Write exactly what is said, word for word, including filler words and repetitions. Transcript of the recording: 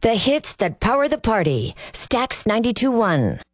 The hits that power the party. Stax ninety-two point one.